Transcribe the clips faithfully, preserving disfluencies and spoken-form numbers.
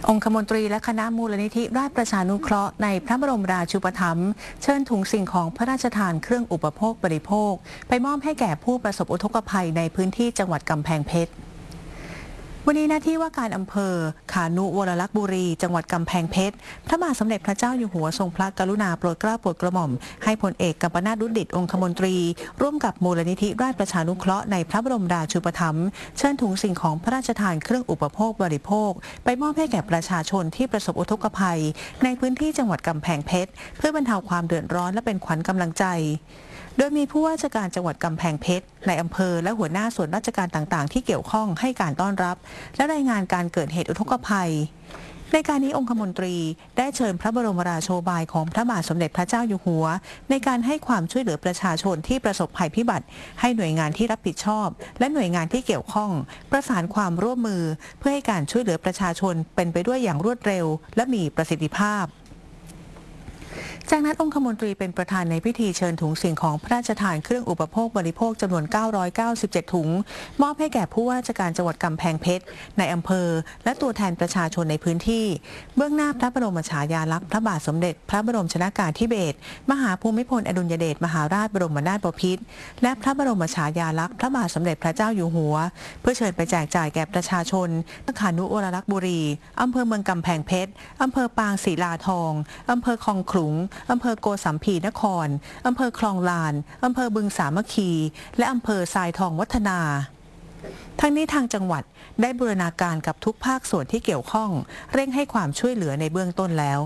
องคมนตรีและคณะมูลนิธิราชประชานุเคราะห์ในพระบรมราชูปถัมภ์เชิญถุงสิ่งของพระราชทานเครื่องอุปโภคบริโภคไปมอบให้แก่ผู้ประสบอุทกภัยในพื้นที่จังหวัดกำแพงเพชรวันนี้หน้าที่ว่าการอำเภอขานุวรลักษณ์บุรีจังหวัดกำแพงเพชรพระบาทสมเด็จพระเจ้าอยู่หัวทรงพระกรุณาโปรดเกล้าโปรดกระหม่อมให้พลเอกกัมปนาท ดุษฎิตองคมนตรีร่วมกับมูลนิธิราชประชานุเคราะห์ในพระบรมราชูปถัมภ์เชิญถุงสิ่งของพระราชทานเครื่องอุปโภคบริโภคไปมอบให้แก่ประชาชนที่ประสบอุทกภัยในพื้นที่จังหวัดกำแพงเพชรเพื่อบรรเทาความเดือดร้อนและเป็นขวัญกำลังใจโดยมีผู้ว่าราชการจังหวัดกำแพงเพชรในอำเภอและหัวหน้าส่วนราชการต่างๆที่เกี่ยวข้องให้การต้อนรับและรายงานการเกิดเหตุอุทกภัยในการนี้องคมนตรีได้เชิญพระบรมราโชบายของพระบาทสมเด็จพระเจ้าอยู่หัวในการให้ความช่วยเหลือประชาชนที่ประสบภัยพิบัติให้หน่วยงานที่รับผิดชอบและหน่วยงานที่เกี่ยวข้องประสานความร่วมมือเพื่อให้การช่วยเหลือประชาชนเป็นไปด้วยอย่างรวดเร็วและมีประสิทธิภาพจากนั้นองคมนตรีเป็นประธานในพิธีเชิญถุงสิ่งของพระราชทานเครื่องอุปโภคบริโภคจำนวนเก้าร้อยเก้าสิบเจ็ดถุงมอบให้แก่ผู้ว่าราชการจังหวัดกำแพงเพชรในอำเภอและตัวแทนประชาชนในพื้นที่เบื้องหน้าพระบรมฉายาลักษณ์พระบาทสมเด็จพระบรมชนกาธิเบศรมหาภูมิพลอดุลยเดชมหาราชบรมนาถบพิตรและพระบรมฉายาลักษณ์พระบาทสมเด็จพระเจ้าอยู่หัวเพื่อเชิญไปแจกจ่ายแก่ประชาชนขานุวรลักษณ์บุรีอำเภอเมืองกำแพงเพชรอำเภอปางศิลาทองอำเภอคลองขลุงอำเภอโกสัมพีนครอำเภอคลองลานอำเภอบึงสามัคคีและอำเภอทรายทองวัฒนาทั้งนี้ทางจังหวัดได้บูรณาการกับทุกภาคส่วนที่เกี่ยวข้องเร่งให้ความช่วยเหลือในเบื้องต้นแล้ว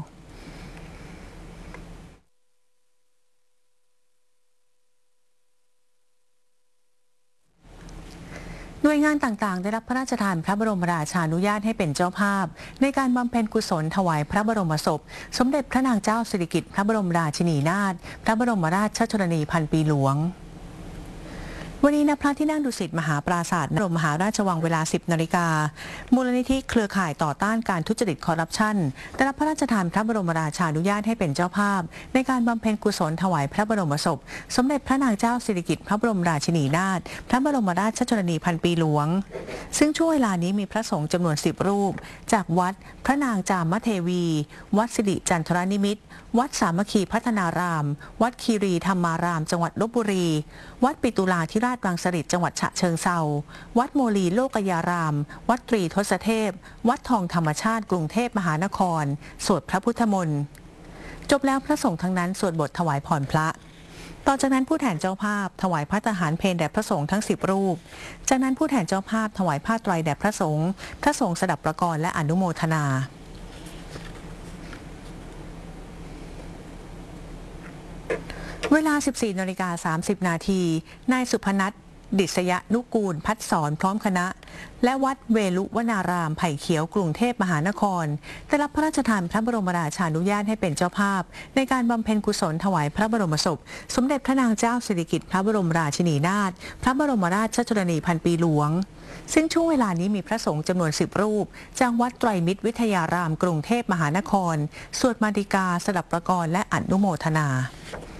หน่วยงานต่างๆได้รับพระราชทานพระบรมราชานุญาตให้เป็นเจ้าภาพในการบำเพ็ญกุศลถวายพระบรมศพสมเด็จพระนางเจ้าสิริกิติ์พระบรมราชินีนาถพระบรมราชชนนีพันปีหลวงวันนี้ณพระที่นั่งดุสิตมหาปราสาทบรมมหาราชวังเวลา สิบนาฬิกามูลนิธิเครือข่ายต่อต้านการทุจริตคอร์รัปชันได้รับพระราชทานพระบรมราชานุญาตให้เป็นเจ้าภาพในการบำเพ็ญกุศลถวายพระบรมศพสมเด็จพระนางเจ้าสิริกิติ์พระบรมราชินีนาถพระบรมราชชนนีพันปีหลวงซึ่งช่วงเวลานี้มีพระสงฆ์จำนวนสิบรูปจากวัดพระนางจามเทวีวัดสิริจันทรนิมิตรวัดสามัคคีพัฒนารามวัดคีรีธรรมารามจังหวัดลพบุรีวัดปิตุลาธิราชรังสฤษฎ์จังหวัดฉะเชิงเทราวัดโมลีโลกยารามวัดตรีทศเทพวัดทองธรรมชาติกรุงเทพมหานครสวดพระพุทธมนต์จบแล้วพระสงฆ์ทั้งนั้นสวดบทถวายพรพระต่อจากนั้นผู้แทนเจ้าภาพถวายพระทหารเพลแด่พระสงฆ์ทั้งสิบรูปจากนั้นผู้แทนเจ้าภาพถวายผ้าไตรแด่พระสงฆ์พระสงฆ์สดับประกรณ์และอนุโมทนาเวลา สิบสี่นาฬิกาสามสิบนาทีนายสุพนัส ดิษยนุกูลพัฒสอนพร้อมคณะและวัดเวลุวนารามไผ่เขียวกรุงเทพมหานครได้รับพระราชทานพระบรมราชานุญาตให้เป็นเจ้าภาพในการบำเพ็ญกุศลถวายพระบรมศพสมเด็จพระนางเจ้าสิริกิติ์พระบรมราชินีนาถพระบรมราชชนนีพันปีหลวงซึ่งช่วงเวลานี้มีพระสงฆ์จำนวนสิบรูปจากวัดไตรมิตรวิทยารามกรุงเทพมหานครสวดมาติกาสดับประกรณ์และอนุโมทนา